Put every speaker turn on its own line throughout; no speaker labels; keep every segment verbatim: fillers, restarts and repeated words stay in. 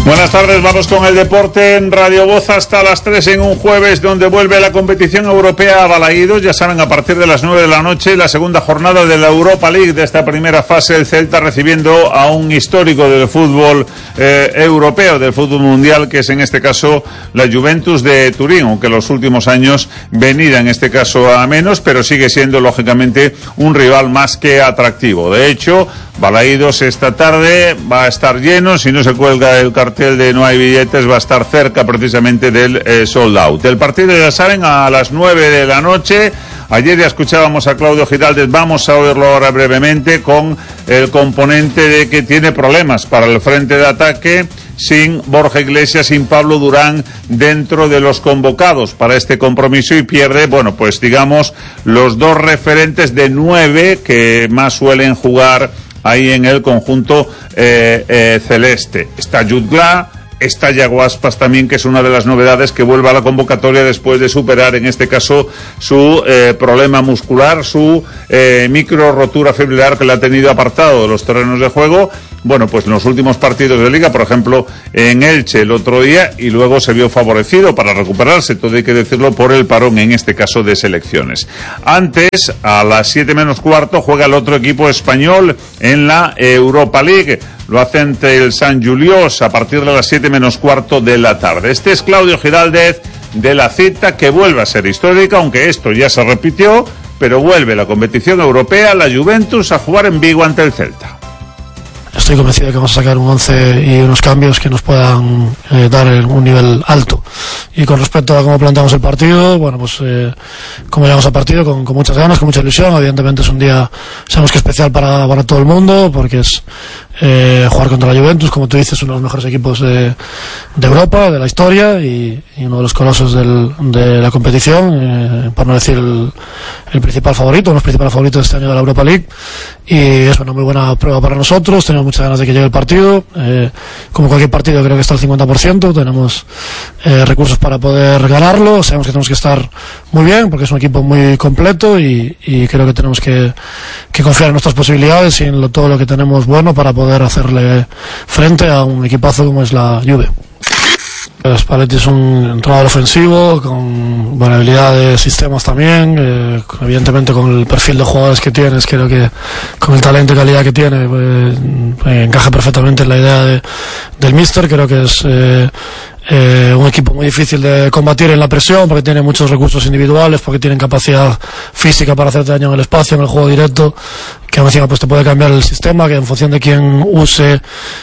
Buenas tardes, vamos con el deporte en Radio Voz hasta las tres en un jueves donde vuelve la competición europea a Balaídos. Ya saben, a partir de las nueve de la noche, la segunda jornada de la Europa League de esta primera fase, el Celta recibiendo a un histórico del fútbol eh, europeo, del fútbol mundial, que es en este caso la Juventus de Turín, aunque en los últimos años venida en este caso a menos, pero sigue siendo lógicamente un rival más que atractivo. De hecho, Balaídos esta tarde va a estar lleno, si no se cuelga el cartel de no hay billetes, va a estar cerca precisamente del eh, sold out. El partido, ya saben, a las nueve de la noche. Ayer ya escuchábamos a Claudio Giraldez, vamos a oírlo ahora brevemente, con el componente de que tiene problemas para el frente de ataque, sin Borja Iglesias, sin Pablo Durán dentro de los convocados para este compromiso, y pierde, bueno, pues digamos, los dos referentes de nueve que más suelen jugar ahí en el conjunto eh, eh, celeste. Está Jutgla, está Yago Aspas también, que es una de las novedades, que vuelve a la convocatoria después de superar, en este caso, su eh, problema muscular, su eh, micro rotura fibrilar que le ha tenido apartado de los terrenos de juego. Bueno, pues en los últimos partidos de Liga, por ejemplo, en Elche el otro día, y luego se vio favorecido para recuperarse, todo hay que decirlo, por el parón, en este caso, de selecciones. Antes, a las siete menos cuarto, juega el otro equipo español en la Europa League. Lo hace ante el San Juliós a partir de las siete menos cuarto de la tarde. Este es Claudio Giraldez de la cita, que vuelve a ser histórica, aunque esto ya se repitió, pero vuelve la competición europea, la Juventus, a jugar en Vigo ante el Celta.
Estoy convencido de que vamos a sacar un once y unos cambios que nos puedan eh, dar un nivel alto. Y con respecto a cómo planteamos el partido, bueno, pues eh, como llegamos al partido, con, con muchas ganas, con mucha ilusión. Evidentemente es un día, sabemos que especial para, para todo el mundo, porque es eh, jugar contra la Juventus, como tú dices, uno de los mejores equipos de, de Europa, de la historia, y, y uno de los colosos del, de la competición, eh, por no decir el, el principal favorito, uno de los principales favoritos de este año de la Europa League. Y es una muy buena prueba para nosotros. Tenemos muchas ganas de que llegue el partido. Eh, como cualquier partido, creo que está al cincuenta por ciento. Tenemos eh, recursos para poder ganarlo. Sabemos que tenemos que estar muy bien, porque es un equipo muy completo, y, y creo que tenemos que, que confiar en nuestras posibilidades y en lo, todo lo que tenemos bueno para poder hacerle frente a un equipazo como es la Juve. Spalletti es un entrenador ofensivo con buena habilidad de sistemas también, eh, evidentemente con el perfil de jugadores que tienes, creo que con el talento y calidad que tiene, pues, eh, encaja perfectamente en la idea de, del míster. Creo que es eh, eh, un equipo muy difícil de combatir en la presión, porque tiene muchos recursos individuales, porque tienen capacidad física para hacerte daño en el espacio, en el juego directo, que encima pues te puede cambiar el sistema, que en función de quién use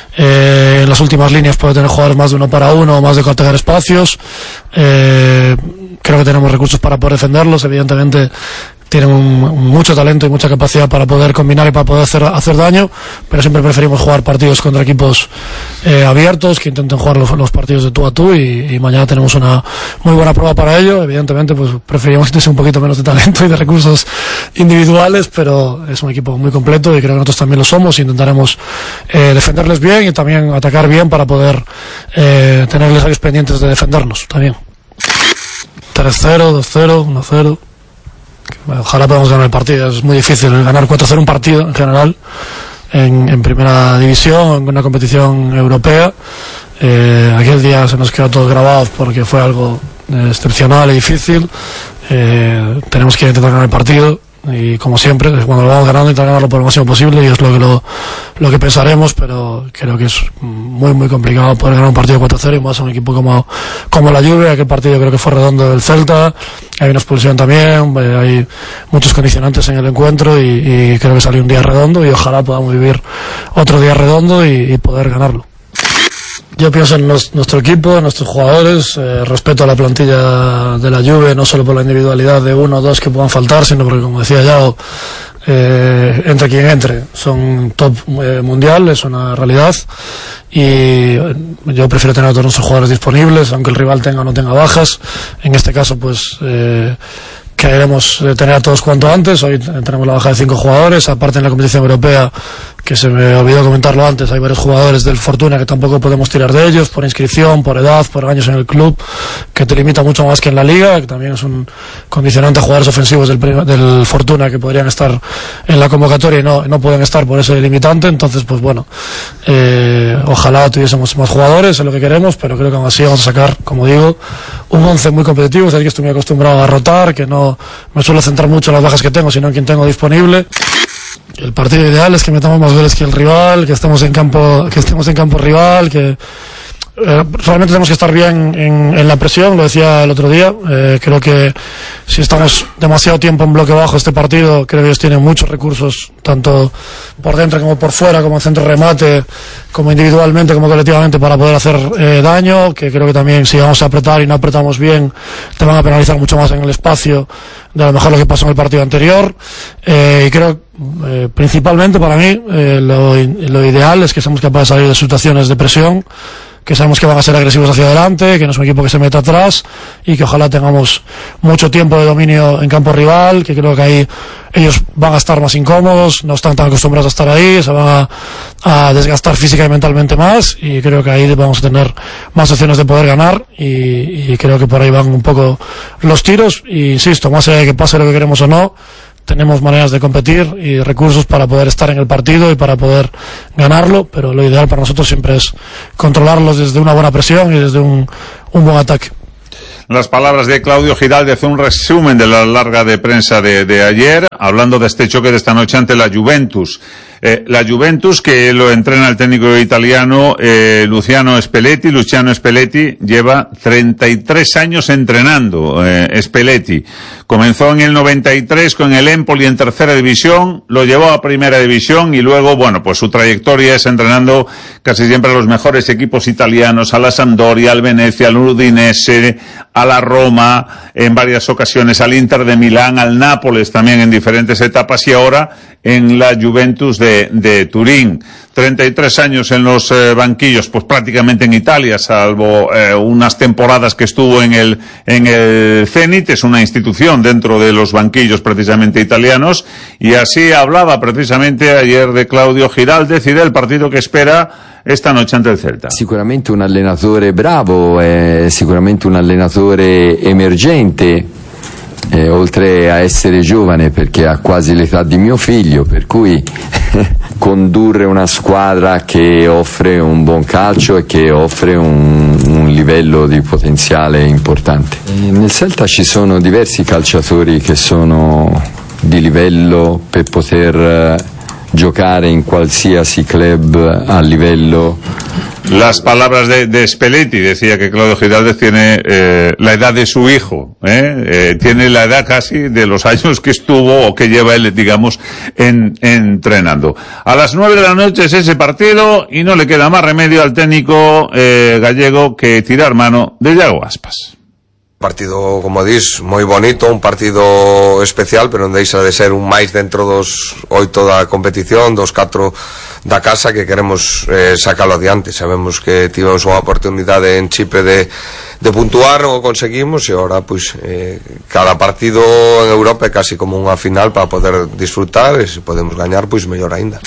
eh, en las últimas líneas puede tener jugadores más de uno para uno o más de atacar espacios. Eh, creo que tenemos recursos para poder defenderlos. Evidentemente tienen un, mucho talento y mucha capacidad para poder combinar y para poder hacer, hacer daño, pero siempre preferimos jugar partidos contra equipos eh, abiertos, que intenten jugar los, los partidos de tú a tú, y, y mañana tenemos una muy buena prueba para ello. Evidentemente pues preferimos que tuviese un poquito menos de talento y de recursos individuales, pero es un equipo muy completo y creo que nosotros también lo somos. Intentaremos eh, defenderles bien y también atacar bien para poder eh, tenerles ahí pendientes de defendernos también. tres cero, dos cero, uno cero. Ojalá podamos ganar el partido. Es muy difícil ganar cuatro cero un partido en general en, en primera división, en una competición europea. Eh, aquel día se nos quedó todos grabados porque fue algo eh, excepcional y difícil. Eh, tenemos que intentar ganar el partido, y como siempre, cuando lo vamos ganando, intentar ganarlo por lo máximo posible, y es lo que lo, lo que pensaremos, pero creo que es muy muy complicado poder ganar un partido cuatro cero, y más a un equipo como, como la Juve. Aquel partido creo que fue redondo del Celta, hay una expulsión también, hay muchos condicionantes en el encuentro, y, y creo que salió un día redondo, y ojalá podamos vivir otro día redondo y, y poder ganarlo. Yo pienso en nos, nuestro equipo, en nuestros jugadores, eh, respeto a la plantilla de la Juve, no solo por la individualidad de uno o dos que puedan faltar, sino porque, como decía Yago, eh, entre quien entre, son top eh, mundial, es una realidad, y yo prefiero tener a todos nuestros jugadores disponibles, aunque el rival tenga o no tenga bajas. En este caso, pues eh, queremos tener a todos cuanto antes. Hoy tenemos la baja de cinco jugadores, aparte en la competición europea que se me olvidó comentarlo antes, hay varios jugadores del Fortuna que tampoco podemos tirar de ellos, por inscripción, por edad, por años en el club, que te limita mucho más que en la Liga, que también es un condicionante a jugadores ofensivos del, del Fortuna que podrían estar en la convocatoria y no, no pueden estar por ese limitante. Entonces, pues bueno, eh, ojalá tuviésemos más jugadores, es lo que queremos, pero creo que aún así vamos a sacar, como digo, un once muy competitivo. Sabéis que estoy muy acostumbrado a rotar, que no me suelo centrar mucho en las bajas que tengo, sino en quien tengo disponible. El partido ideal es que metamos más goles que el rival, que estemos en campo, que estemos en campo rival, que eh, realmente tenemos que estar bien en, en la presión, lo decía el otro día. Eh, creo que si estamos demasiado tiempo en bloque bajo este partido, creo que ellos tienen muchos recursos, tanto por dentro como por fuera, como en centro de remate, como individualmente, como colectivamente, para poder hacer eh, daño, que creo que también si vamos a apretar y no apretamos bien, te van a penalizar mucho más en el espacio de a lo mejor lo que pasó en el partido anterior. Eh, y creo, eh, principalmente para mí, eh, lo, lo ideal es que seamos capaces de salir de situaciones de presión, que sabemos que van a ser agresivos hacia adelante, que no es un equipo que se meta atrás y que ojalá tengamos mucho tiempo de dominio en campo rival, que creo que ahí ellos van a estar más incómodos, no están tan acostumbrados a estar ahí, se van a, a desgastar física y mentalmente más, y creo que ahí vamos a tener más opciones de poder ganar, y, y creo que por ahí van un poco los tiros. Y insisto, más allá de que pase lo que queremos o no, tenemos maneras de competir y recursos para poder estar en el partido y para poder ganarlo, pero lo ideal para nosotros siempre es controlarlos desde una buena presión y desde un, un buen ataque.
Las palabras de Claudio Giraldez, un resumen de la larga de prensa de, de ayer, hablando de este choque de esta noche ante la Juventus. Eh, la Juventus, que lo entrena el técnico italiano eh, Luciano Spalletti. Luciano Spalletti lleva treinta y tres años entrenando. eh, Spalletti comenzó en el noventa y tres con el Empoli en tercera división, lo llevó a primera división y luego, bueno, pues su trayectoria es entrenando casi siempre a los mejores equipos italianos, a la Sampdoria, al Venecia, al Udinese, a la Roma, en varias ocasiones al Inter de Milán, al Nápoles también en diferentes etapas, y ahora en la Juventus de, de Turín. treinta y tres años en los eh, banquillos, pues prácticamente en Italia, salvo eh, unas temporadas que estuvo en el en el Zenit. Es una institución dentro de los banquillos precisamente italianos, y así hablaba precisamente ayer de Claudio Giraldez y del partido que espera esta noche ante il Celta.
Sicuramente un allenatore bravo, eh, sicuramente un allenatore emergente, eh, oltre a essere giovane perché ha quasi l'età di mio figlio, per cui condurre una squadra che offre un buon calcio e che offre un, un livello di potenziale importante. E nel Celta ci sono diversi calciatori che sono di livello per poter giocare in qualsiasi club a livello.
Las palabras de, de Spalletti, decía que Claudio Giraldez tiene eh, la edad de su hijo, ¿eh? Eh, tiene la edad casi de los años que estuvo o que lleva él, digamos, en, entrenando. A las nueve de la noche es ese partido y no le queda más remedio al técnico eh, gallego que tirar mano de Iago Aspas.
Partido, como dis, moi bonito, un partido especial, pero non deixa de ser un máis dentro dos oito da competición, dos catro da casa, que queremos eh, sacalo adiante. Sabemos que tivemos unha oportunidade en Chipre de, de puntuar, non o conseguimos, e agora, pois, eh, cada partido en Europa é casi como unha final para poder disfrutar, e se podemos gañar, pois, mellor aínda.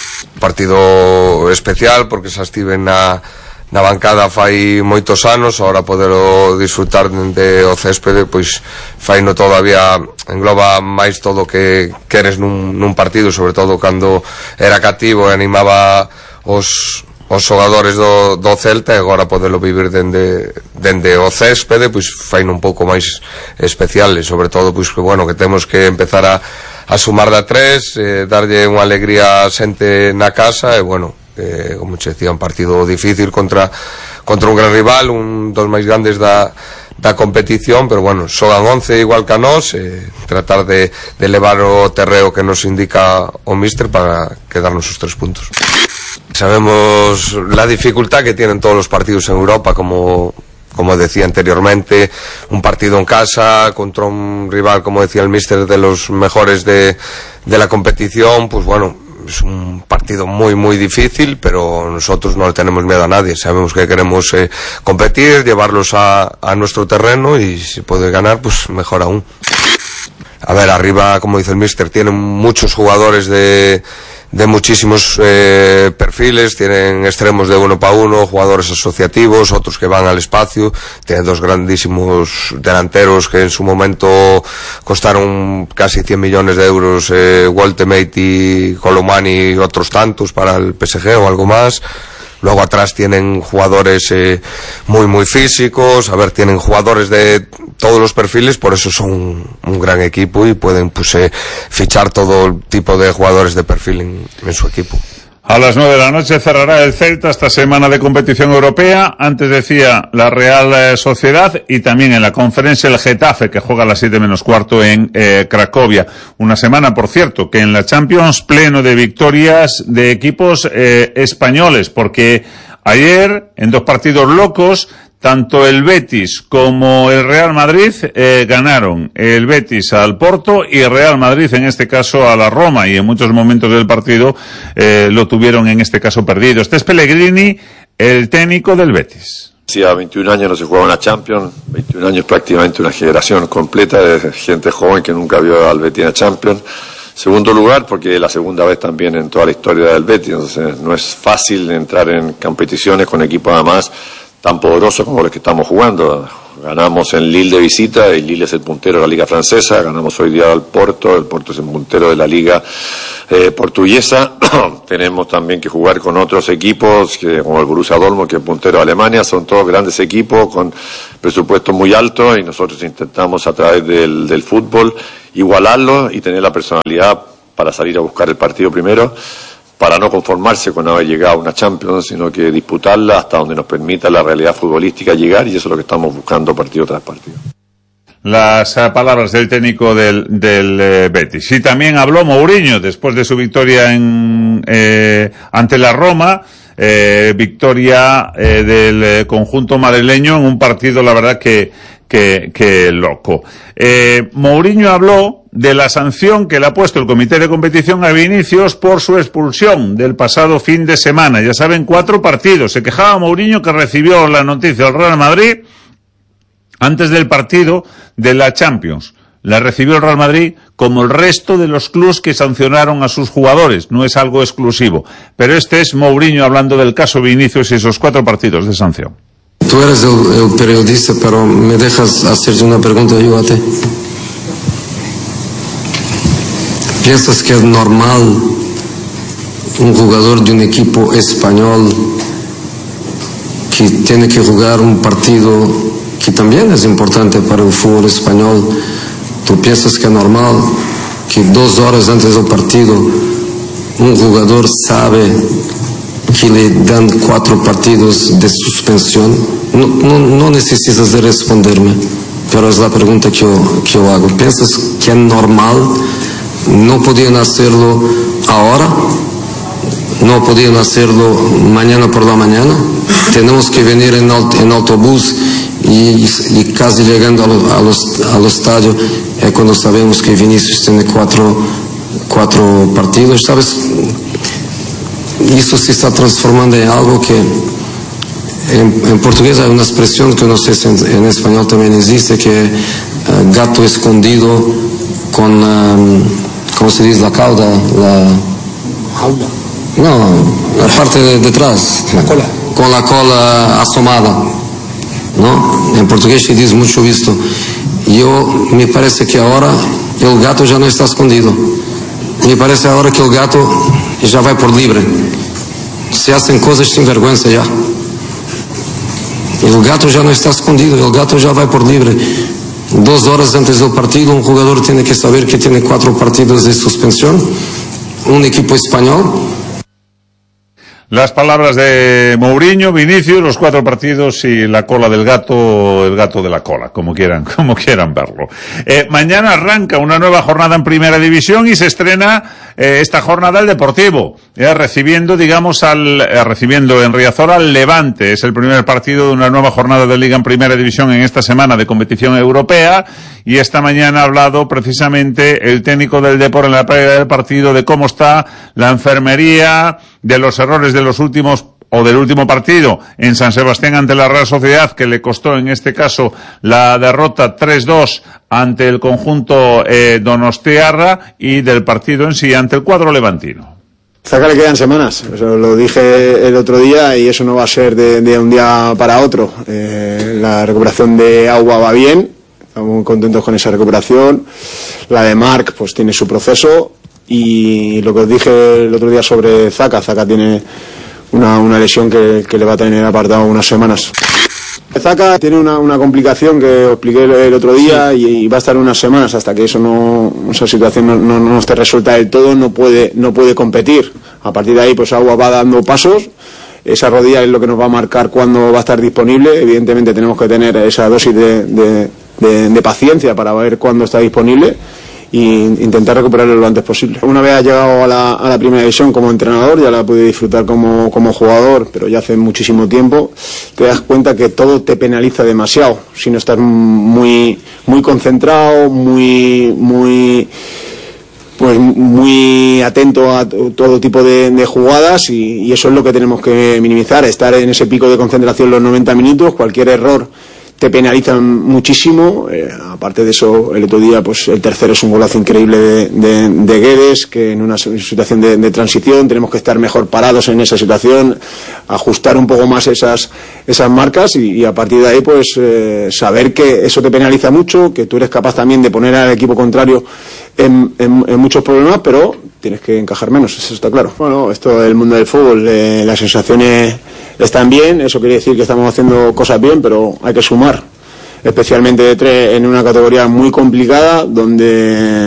Partido especial, porque xa estive na na bancada fai moitos anos, agora poderlo disfrutar de o céspede, pois faino todavía, engloba máis todo o que queres nun, nun partido, sobre todo cando era cativo e animaba os os xogadores do, do Celta, e agora poderlo vivir dende, dende o céspede, pois faino un pouco máis especial, e sobre todo, pois que bueno, que temos que empezar a, a sumar da tres, eh, darlle unha alegría a xente na casa, e bueno, Eh, como te decía, un partido difícil contra contra un gran rival, un dos máis grandes da, da competición, pero bueno, xogan once igual que a nós, eh, tratar de, de elevar o terreo que nos indica o míster para quedarnos os tres puntos. Sabemos la dificultad que tienen todos los partidos en Europa, como como decía anteriormente, un partido en casa contra un rival, como decía el míster, de los mejores de, de la competición, pues bueno, es un partido muy muy difícil, pero nosotros no le tenemos miedo a nadie. Sabemos que queremos eh, competir, llevarlos a, a nuestro terreno, y si puede ganar, pues mejor aún. A ver, arriba, como dice el míster, tienen muchos jugadores de, de muchísimos eh, perfiles, tienen extremos de uno para uno, jugadores asociativos, otros que van al espacio, tienen dos grandísimos delanteros que en su momento costaron casi cien millones de euros, eh, Woltemate y Colomani y otros tantos para el P S G o algo más. Luego atrás tienen jugadores eh, muy muy físicos, a ver, tienen jugadores de todos los perfiles, por eso son un, un gran equipo y pueden pues eh, fichar todo tipo de jugadores de perfil en, en su equipo.
A las nueve de la noche cerrará el Celta esta semana de competición europea. Antes decía la Real Sociedad y también en la conferencia el Getafe, que juega a las siete menos cuarto en eh, Cracovia. Una semana, por cierto, que en la Champions pleno de victorias de equipos eh, españoles, porque ayer en dos partidos locos tanto el Betis como el Real Madrid eh, ganaron. El Betis al Porto y el Real Madrid, en este caso, a la Roma. Y en muchos momentos del partido eh, lo tuvieron, en este caso, perdido. Este es Pellegrini, el técnico del Betis.
Hacía veintiún años no se jugaba una Champions. veintiún años prácticamente una generación completa de gente joven que nunca vio al Betis en la Champions. Segundo lugar, porque es la segunda vez también en toda la historia del Betis. Entonces no es fácil entrar en competiciones con equipos además tan poderoso como los que estamos jugando. Ganamos en Lille de visita, y Lille es el puntero de la liga francesa, ganamos hoy día al Porto, el Porto es el puntero de la liga eh, portuguesa. Tenemos también que jugar con otros equipos, que, como el Borussia Dortmund, que es puntero de Alemania, son todos grandes equipos con presupuestos muy altos y nosotros intentamos a través del, del fútbol igualarlo y tener la personalidad para salir a buscar el partido primero, para no conformarse con haber llegado a una Champions, sino que disputarla hasta donde nos permita la realidad futbolística llegar, y eso es lo que estamos buscando partido tras partido.
Las uh, palabras del técnico del, del eh, Betis. Y también habló Mourinho después de su victoria en, eh, ante la Roma, eh, victoria eh, del eh, conjunto madrileño en un partido, la verdad que que, que loco. Eh, Mourinho habló de la sanción que le ha puesto el comité de competición a Vinicius por su expulsión del pasado fin de semana. Ya saben, cuatro partidos. Se quejaba Mourinho que recibió la noticia del Real Madrid antes del partido de la Champions. La recibió el Real Madrid como el resto de los clubes que sancionaron a sus jugadores. No es algo exclusivo. Pero este es Mourinho hablando del caso Vinicius y esos cuatro partidos de sanción.
Tú eres el, el periodista, pero me dejas hacerte una pregunta yo a ti. ¿Piensas que es normal un jugador de un equipo español que tiene que jugar un partido que también es importante para el fútbol español? ¿Tú piensas que es normal que dos horas antes del partido un jugador sabe que le dan cuatro partidos de suspensión? No, no, no necesitas de responderme, pero es la pregunta que yo, que yo hago. ¿Piensas que es normal? ¿No podían hacerlo ahora? ¿No podían hacerlo mañana por la mañana? Tenemos que venir en, en autobús y, y casi llegando a los, al estadio es cuando sabemos que Vinicius tiene cuatro, cuatro partidos, ¿sabes? Eso se está transformando en algo que en, en portugués hay una expresión que no sé si en, en español también existe, que es uh, gato escondido con, um, ¿cómo se dice? La cauda, la... No, la parte de detrás. La cola. Con la cola asomada, ¿no? En portugués se dice mucho esto. Yo, me parece que ahora el gato ya no está escondido. Me parece ahora que el gato ya va por libre. Se hacen cosas sin vergüenza ya. El gato ya no está escondido, el gato ya va por libre. Dos horas antes del partido, un jugador tiene que saber que tiene cuatro partidos de suspensión. Un equipo español.
Las palabras de Mourinho, Vinicius, los cuatro partidos y la cola del gato, el gato de la cola, como quieran, como quieran verlo. Eh, mañana arranca una nueva jornada en Primera División y se estrena eh, esta jornada el Deportivo, eh, recibiendo, digamos, al, eh, recibiendo en Riazor al Levante. Es el primer partido de una nueva jornada de Liga en Primera División en esta semana de competición europea. Y esta mañana ha hablado precisamente el técnico del Depor en la previa del partido de cómo está la enfermería, de los errores de los últimos o del último partido en San Sebastián ante la Real Sociedad, que le costó en este caso la derrota tres dos ante el conjunto eh, donostiarra, y del partido en sí ante el cuadro levantino.
Zaka le quedan semanas, eso lo dije el otro día y eso no va a ser de, de un día para otro. Eh, la recuperación de Agua va bien, estamos muy contentos con esa recuperación. La de Marc pues tiene su proceso y lo que os dije el otro día sobre Zaka, Zaka tiene una, una lesión que, que le va a tener apartado unas semanas. Zaka tiene una, una complicación que os expliqué el, el otro día sí. y, y va a estar unas semanas hasta que eso no, esa situación no, no, no esté resuelta del todo, no puede, no puede competir. A partir de ahí pues Agua va dando pasos, esa rodilla es lo que nos va a marcar cuándo va a estar disponible. Evidentemente tenemos que tener esa dosis de, de, de, de paciencia para ver cuándo está disponible e intentar recuperarlo lo antes posible. Una vez ha llegado a la, a la primera división como entrenador, ya la pude disfrutar como, como jugador, pero ya hace muchísimo tiempo, te das cuenta que todo te penaliza demasiado, si no estás muy, muy concentrado, muy, muy, pues muy atento a todo tipo de, de jugadas y, y eso es lo que tenemos que minimizar, estar en ese pico de concentración los noventa minutos, cualquier error te penalizan muchísimo. Eh, aparte de eso, el otro día pues el tercero es un golazo increíble de, de, de Guedes, que en una situación de, de transición tenemos que estar mejor parados en esa situación, ajustar un poco más esas esas marcas y, y a partir de ahí pues eh, saber que eso te penaliza mucho, que tú eres capaz también de poner al equipo contrario en, en, en muchos problemas, pero tienes que encajar menos, eso está claro. Bueno, esto del mundo del fútbol, eh, las sensaciones están bien, eso quiere decir que estamos haciendo cosas bien, pero hay que sumar, especialmente de tres en una categoría muy complicada donde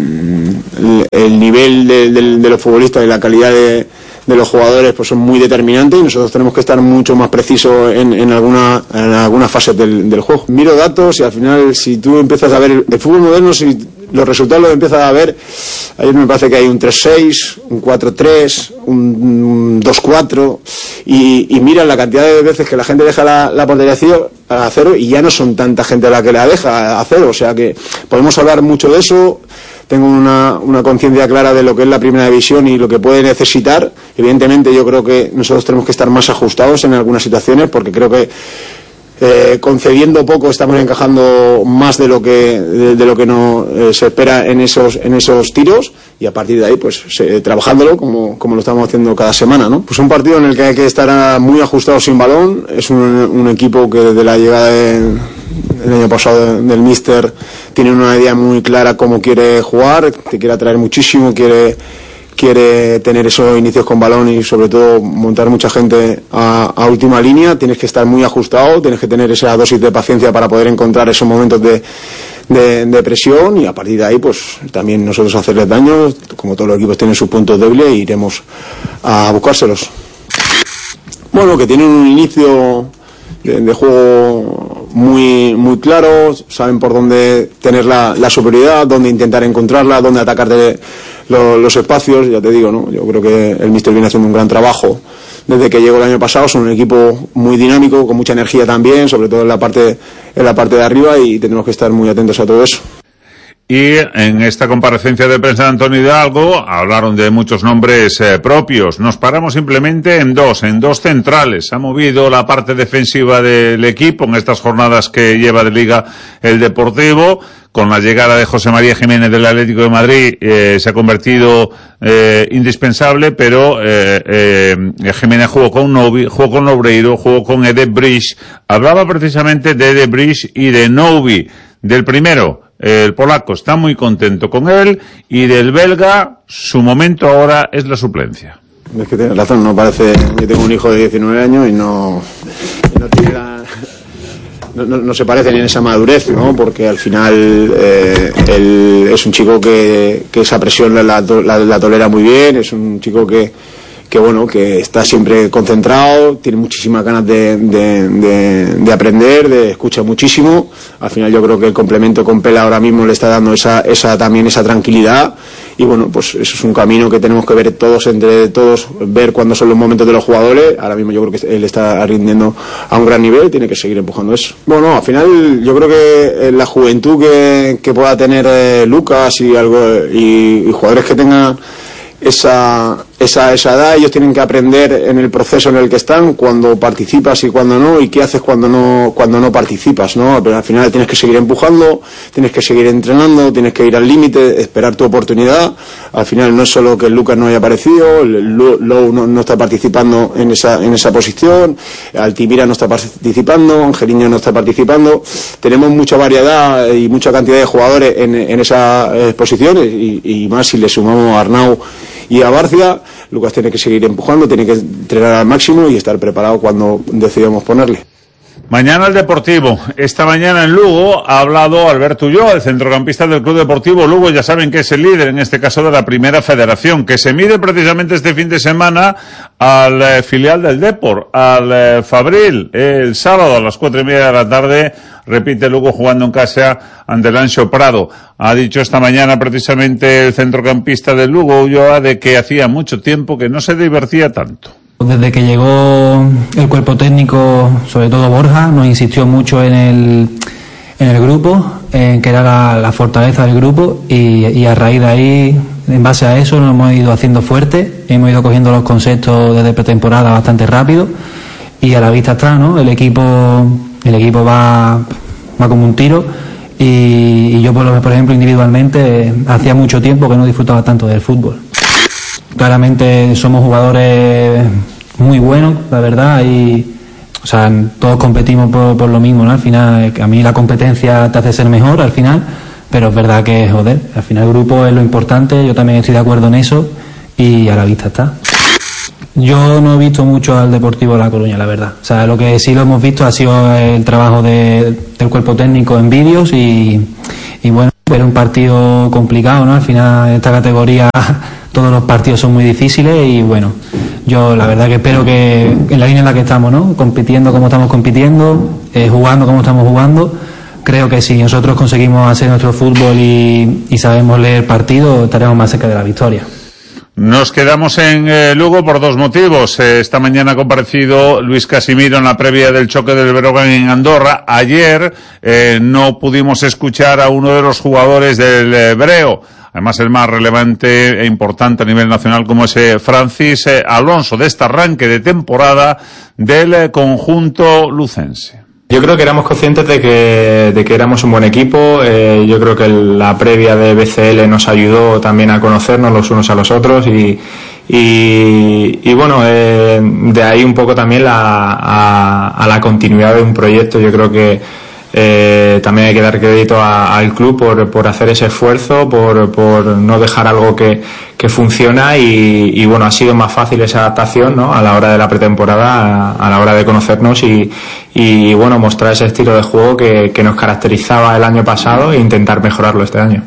el, el nivel de, de, de los futbolistas y la calidad de, de los jugadores pues son muy determinantes y nosotros tenemos que estar mucho más precisos en, en alguna en algunas fases del, del juego. Miro datos y al final si tú empiezas a ver el fútbol moderno, si los resultados los empiezas a ver, ayer me parece que hay un tres seis, un cuatro tres, un dos cuatro y, y mira la cantidad de veces que la gente deja la, la portería a cero y ya no son tanta gente la que la deja a cero, o sea que podemos hablar mucho de eso. Tengo una, una conciencia clara de lo que es la primera división y lo que puede necesitar. Evidentemente yo creo que nosotros tenemos que estar más ajustados en algunas situaciones porque creo que Eh, concediendo poco estamos encajando más de lo que de, de lo que no eh, se espera en esos en esos tiros y a partir de ahí pues se, trabajándolo como, como lo estamos haciendo cada semana, ¿no? Pues un partido en el que hay que estar muy ajustado sin balón, es un, un equipo que desde la llegada de, el año pasado del míster tiene una idea muy clara cómo quiere jugar, te quiere atraer muchísimo, quiere quiere tener esos inicios con balón y sobre todo montar mucha gente a, a última línea. Tienes que estar muy ajustado, tienes que tener esa dosis de paciencia para poder encontrar esos momentos de, de, de presión y a partir de ahí pues también nosotros hacerles daño, como todos los equipos tienen sus puntos débiles e iremos a buscárselos. Bueno, que tienen un inicio de, de juego muy muy claro, saben por dónde tener la, la superioridad, dónde intentar encontrarla, dónde atacar de los, los espacios, ya te digo, ¿no? Yo creo que el míster viene haciendo un gran trabajo desde que llegó el año pasado, son un equipo muy dinámico, con mucha energía también, sobre todo en la parte en la parte de arriba y tenemos que estar muy atentos a todo eso.
Y en esta comparecencia de prensa de Antonio Hidalgo hablaron de muchos nombres eh, propios. Nos paramos simplemente en dos, en dos centrales. Ha movido la parte defensiva del equipo en estas jornadas que lleva de Liga el Deportivo. Con la llegada de José María Jiménez del Atlético de Madrid eh, se ha convertido eh, indispensable, pero eh, eh, Jiménez jugó con Novi, jugó con Obreiro, jugó con Ede Brish. Hablaba precisamente de Ede Brish y de Novi. Del primero, el polaco está muy contento con él, y del belga, su momento ahora es la suplencia.
Es que tienes razón, no parece. Yo tengo un hijo de diecinueve años y no, y no tiene la, no, no, no se parecen en esa madurez, ¿no? Porque al final eh, él es un chico que, que esa presión la, la, la tolera muy bien, es un chico que que bueno, que está siempre concentrado, tiene muchísimas ganas de, de, de, de aprender, de escucha muchísimo. Al final yo creo que el complemento con Pela ahora mismo le está dando esa, esa también esa tranquilidad y bueno, pues eso es un camino que tenemos que ver todos, entre todos, ver cuándo son los momentos de los jugadores. Ahora mismo yo creo que él está rindiendo a un gran nivel, tiene que seguir empujando eso. Bueno, al final yo creo que la juventud que, que pueda tener eh, Lucas y algo y, y jugadores que tengan esa esa, esa edad, ellos tienen que aprender en el proceso en el que están, cuando participas y cuando no, y qué haces cuando no, cuando no participas, ¿no? Pero al final tienes que seguir empujando, tienes que seguir entrenando, tienes que ir al límite, esperar tu oportunidad. Al final no es solo que Lucas no haya aparecido, Lou no, no está participando en esa, en esa posición, Altimira no está participando, Angeliño no está participando. Tenemos mucha variedad y mucha cantidad de jugadores en, en esas eh, posiciones, y, y más si le sumamos a Arnau y a Barcia. Lucas tiene que seguir empujando, tiene que entrenar al máximo y estar preparado cuando decidamos ponerle.
Mañana el Deportivo. Esta mañana en Lugo ha hablado Alberto Ulloa, el centrocampista del Club Deportivo Lugo. Ya saben que es el líder, en este caso, de la Primera Federación, que se mide precisamente este fin de semana al eh, filial del Depor, al eh, Fabril. El sábado a las cuatro y media de la tarde repite Lugo jugando en casa ante el Anxo Prado. Ha dicho esta mañana precisamente el centrocampista del Lugo, Ulloa, de que hacía mucho tiempo que no se divertía tanto.
Desde que llegó el cuerpo técnico, sobre todo Borja, nos insistió mucho en el, en el grupo, en que era la, la fortaleza del grupo, y, y a raíz de ahí, en base a eso, nos hemos ido haciendo fuerte, hemos ido cogiendo los conceptos desde pretemporada bastante rápido, y a la vista está, ¿no? El equipo, el equipo va, va como un tiro, y, y yo, por, por ejemplo, individualmente, hacía mucho tiempo que no disfrutaba tanto del fútbol. Claramente somos jugadores muy buenos, la verdad, y o sea, todos competimos por, por lo mismo, ¿no? Al final, a mí la competencia te hace ser mejor al final, pero es verdad que, joder, al final el grupo es lo importante, yo también estoy de acuerdo en eso, y a la vista está. Yo no he visto mucho al Deportivo de La Coruña, la verdad. O sea, lo que sí lo hemos visto ha sido el trabajo de, del cuerpo técnico en vídeos, y, y bueno, era un partido complicado, ¿no? Al final, en esta categoría todos los partidos son muy difíciles, y bueno, yo la verdad que espero que en la línea en la que estamos, ¿no? Compitiendo como estamos compitiendo, eh, jugando como estamos jugando, creo que si nosotros conseguimos hacer nuestro fútbol y, y sabemos leer partido, estaremos más cerca de la victoria.
Nos quedamos en eh, Lugo por dos motivos. Eh, esta mañana ha comparecido Luis Casimiro en la previa del choque del Breogán en Andorra. Ayer eh, no pudimos escuchar a uno de los jugadores del eh, Breo, además el más relevante e importante a nivel nacional, como ese Francis eh, Alonso, de este arranque de temporada del eh, conjunto lucense.
Yo creo que éramos conscientes de que, de que éramos un buen equipo. Eh, yo creo que la previa de B C L nos ayudó también a conocernos los unos a los otros, y, y, y bueno, eh, de ahí un poco también la, a, a la continuidad de un proyecto. Yo creo que Eh, también hay que dar crédito a, al club por, por hacer ese esfuerzo, por, por no dejar algo que, que funciona, y, y bueno, ha sido más fácil esa adaptación, ¿no? A la hora de la pretemporada, a, a la hora de conocernos y, y bueno, mostrar ese estilo de juego que, que nos caracterizaba el año pasado e intentar mejorarlo este año.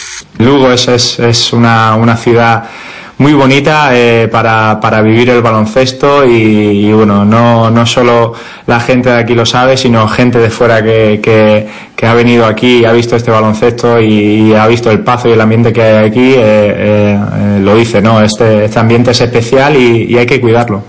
Lugo es, es, es una, una ciudad muy bonita eh, para, para vivir el baloncesto, y, y bueno, no, no solo la gente de aquí lo sabe, sino gente de fuera que, que, que ha venido aquí, ha visto este baloncesto y, y ha visto el pazo y el ambiente que hay aquí, eh, eh, eh, lo dice, ¿no? Este, este ambiente es especial y, y hay que cuidarlo.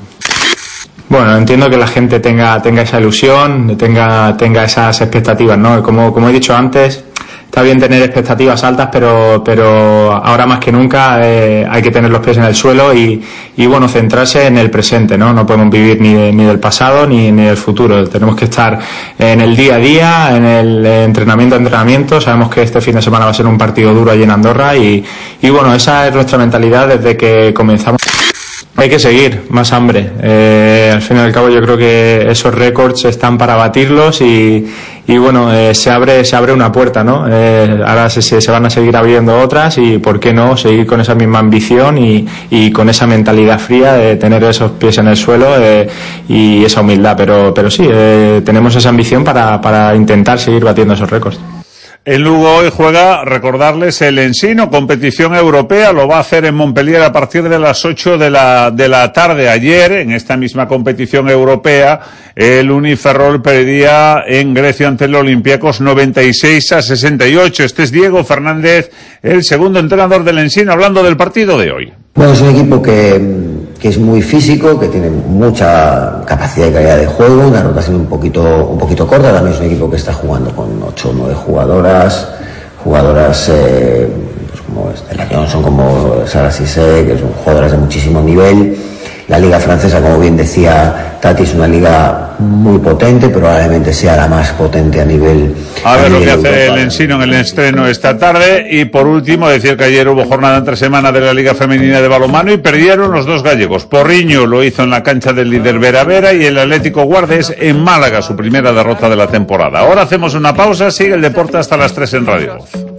Bueno, entiendo que la gente tenga, tenga esa ilusión, tenga, tenga esas expectativas, ¿no? Como, como he dicho antes, está bien tener expectativas altas, pero pero ahora más que nunca eh, hay que tener los pies en el suelo y, y bueno, centrarse en el presente, ¿no? No podemos vivir ni, de, ni del pasado ni, ni del futuro. Tenemos que estar en el día a día, en el entrenamiento a entrenamiento. Sabemos que este fin de semana va a ser un partido duro allí en Andorra y, y bueno, esa es nuestra mentalidad desde que comenzamos. Hay que seguir, más hambre. Eh, al fin y al cabo yo creo que esos récords están para batirlos y, y bueno, eh, se abre se abre una puerta, ¿no? Eh, ahora se, se van a seguir abriendo otras y por qué no seguir con esa misma ambición y, y con esa mentalidad fría de tener esos pies en el suelo eh, y esa humildad. Pero pero sí, eh, tenemos esa ambición para, para intentar seguir batiendo esos récords.
El Lugo hoy juega, recordarles, el Ensino, competición europea, lo va a hacer en Montpellier a partir de las ocho de la, de la tarde. Ayer, en esta misma competición europea, el Uniferrol perdía en Grecia ante el Olympiacos noventa y seis a sesenta y ocho. Este es Diego Fernández, el segundo entrenador del Ensino, hablando del partido de hoy.
Bueno, es un equipo que, que es muy físico, que tiene mucha capacidad y calidad de juego, una rotación un poquito, un poquito corta. También es un equipo que está jugando con ocho o nueve jugadoras, jugadoras eh, pues como Stella Johnson, como Sara Cissé, que son jugadoras de muchísimo nivel. La liga francesa, como bien decía Tati, es una liga muy potente, probablemente sea la más potente a nivel
A ver
a
lo que
nivel
hace
Europa.
el Ensino en el estreno esta tarde. Y por último, decir que ayer hubo jornada entre semana de la Liga Femenina de Balonmano y perdieron los dos gallegos. Porriño lo hizo en la cancha del líder Vera Vera y el Atlético Guardes en Málaga, su primera derrota de la temporada. Ahora hacemos una pausa, sigue el deporte hasta las tres en Radio Voz.